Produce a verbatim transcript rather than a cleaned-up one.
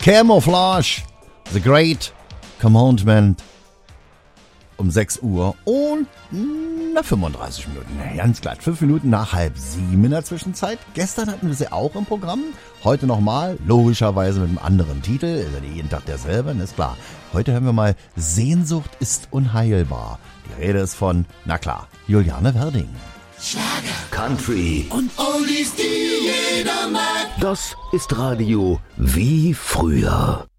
Camouflage, The Great Commandment um sechs Uhr und na, fünfunddreißig Minuten. Ganz glatt, fünf Minuten nach halb sieben in der Zwischenzeit. Gestern hatten wir sie auch im Programm. Heute nochmal, logischerweise mit einem anderen Titel. Ist ja nicht jeden Tag derselbe, ist klar. Heute hören wir mal Sehnsucht ist unheilbar. Die Rede ist von, na klar, Juliane Werding. Schlager, Country und Oldies, die jeder mag. Das ist Radio wie früher.